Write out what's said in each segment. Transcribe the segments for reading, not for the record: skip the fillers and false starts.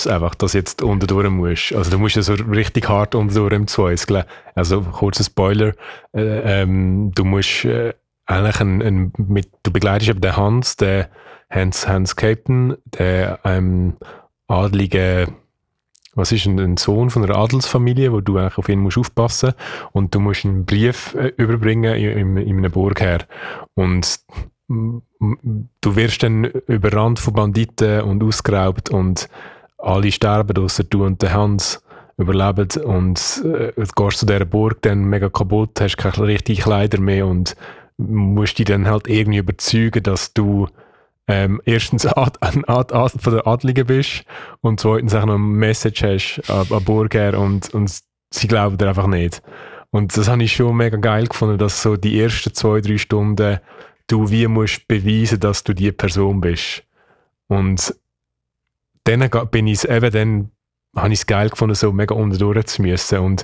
einfach, dass jetzt unten durch musst. Also du musst ja so richtig hart unten durch im Zweiseln. Also kurzer Spoiler, du musst eigentlich du begleitest eben den Hans Captain, der adlige, was ist ein Sohn von einer Adelsfamilie, wo du eigentlich auf ihn musst aufpassen, und du musst einen Brief überbringen in einem Burgherr. Und du wirst dann überrannt von Banditen und ausgeraubt und alle sterben, ausser du und der Hans überleben, und du gehst zu dieser Burg dann mega kaputt, hast keine richtigen Kleider mehr und musst dich dann halt irgendwie überzeugen, dass du erstens von der Adligen bist und zweitens auch noch eine Message hast an Burgherr, und sie glauben dir einfach nicht. Und das habe ich schon mega geil gefunden, dass so die ersten 2-3 Stunden du wie musst beweisen, dass du die Person bist. Und dann habe ich es geil gefunden, so mega unten durch zu müssen. Und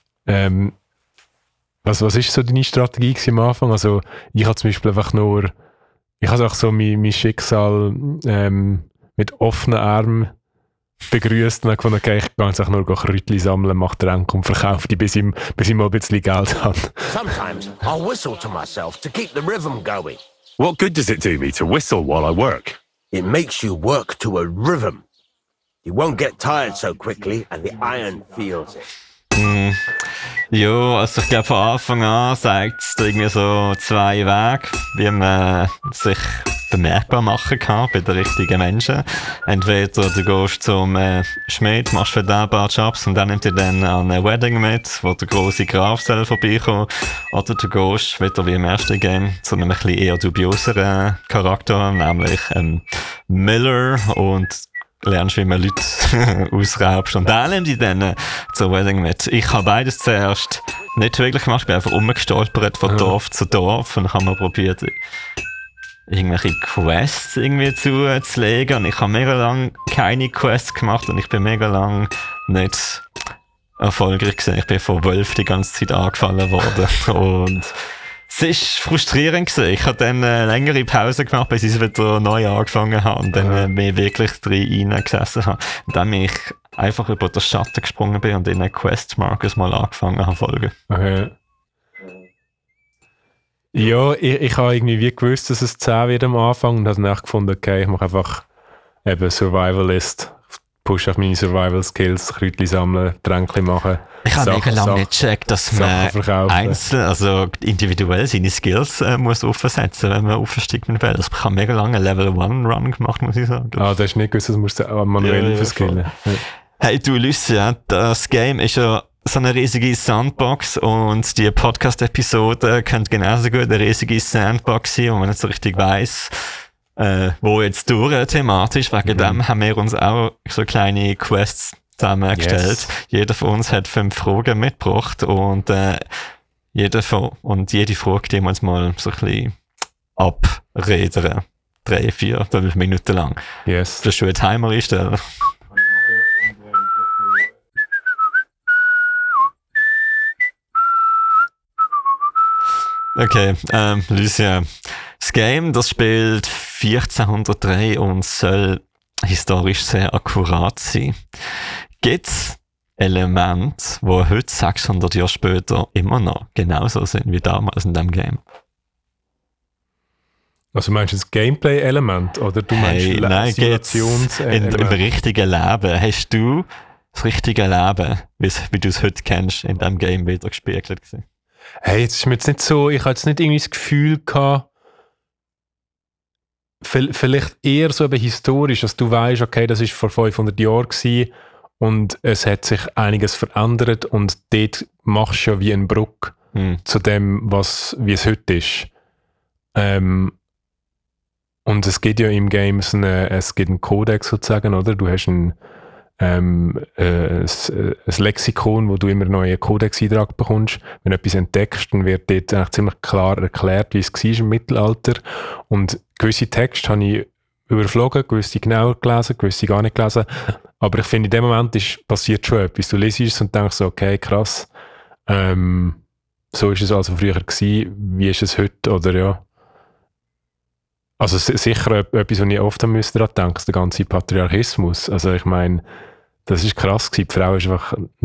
was ist so deine Strategie am Anfang? Also ich habe zum Beispiel einfach ich habe auch so mein Schicksal mit offenen Armen begrüßt und habe gefunden, okay, ich gehe jetzt auch nur Kräutchen sammeln, mache Tränke und verkaufe die, bis ich mal ein bisschen Geld habe. Sometimes I'll whistle to myself to keep the rhythm going. What good does it do me to whistle while I work? It makes you work to a rhythm. You won't get tired so quickly and the iron feels it. Ja, also ich glaube von Anfang an sagt es irgendwie so 2 Wege, wie man sich bemerkbar machen kann bei den richtigen Menschen. Entweder du gehst zum Schmied, machst für den ein paar Jobs und dann nimmt dir dann an ein Wedding mit, wo der grosse Graf soll vorbeikommen. Oder du gehst, wieder wie im ersten Game, zu einem ein bisschen eher dubioseren Charakter, nämlich Miller, und lernst, wie man Leute ausraubst. Und dann nimm die dann zur Wedding mit. Ich habe beides zuerst nicht wirklich gemacht. Ich bin einfach rumgestolpert von Dorf zu Dorf und habe mal probiert, irgendwelche Quests irgendwie zuzulegen. Und ich habe mega lange keine Quests gemacht und ich bin mega lang nicht erfolgreich gewesen. Ich bin von Wolf die ganze Zeit angefallen worden. Und es war frustrierend gewesen. Ich habe dann eine längere Pause gemacht, bis ich wieder neu angefangen habe und dann mir wirklich reingesessen habe. Und dann bin ich einfach über den Schatten gesprungen bin und in den Quest-Markers mal angefangen habe zu folgen. Okay. Ja, ich habe irgendwie wie gewusst, dass es 10 wird am Anfang, und habe dann echt gefunden, okay, ich mache einfach eben Survivalist. Push auf meine Survival-Skills, Kräutchen sammeln, Tränke machen. Ich habe mega lange nicht gecheckt, dass man einzeln, also individuell seine Skills muss aufsetzen, wenn man aufsteigt mit dem Feld. Also ich habe mega lange Level 1 Run gemacht, muss ich sagen. Ah, das ist nicht gewusst, das musst du manuell verskillen. Ja. Hey du Lucia, das Game ist ja so eine riesige Sandbox und die Podcast-Episode könnte genauso gut eine riesige Sandbox sein, wo man nicht so richtig weiss, wo jetzt durch thematisch. Wegen dem haben wir uns auch so kleine Quests zusammengestellt. Yes. Jeder von uns hat 5 Fragen mitgebracht und jede Frage, die wir uns mal so ein bisschen abreden. 3, 4, 5 Minuten lang. Yes. Willst du einen Timer einstellen? Okay, Lucia. Das Game, das spielt 1403 und soll historisch sehr akkurat sein. Gibt's Elemente, die heute 600 Jahre später immer noch genauso sind wie damals in dem Game? Also meinst du das Gameplay-Element oder du meinst Simulations-Element? Im richtigen Leben. Hast du das richtige Leben, wie du es heute kennst, in dem Game wieder gespiegelt gewesen? Hey, jetzt ist mir jetzt nicht so, ich hatte jetzt nicht irgendwie das Gefühl gehabt, vielleicht eher so eben historisch, dass du weißt, okay, das ist vor 500 Jahren gewesen und es hat sich einiges verändert und dort machst du ja wie eine Brücke zu dem, wie es heute ist. Und es gibt ja im Game es gibt einen Kodex sozusagen, oder? Du hast ein Lexikon, wo du immer neue Codex-Eintrag bekommst. Wenn du etwas entdeckst, dann wird dort eigentlich ziemlich klar erklärt, wie es war im Mittelalter. Und gewisse Texte habe ich überflogen, gewisse genauer gelesen, gewisse gar nicht gelesen. Aber ich finde, in dem Moment passiert schon etwas. Du liest es und denkst so, okay, krass, so ist es also früher gewesen, wie ist es heute, oder ja. Also sicher etwas, was ich oft daran denken, der ganze Patriarchismus. Also ich meine, das ist krass gewesen. Die Frau ist einfach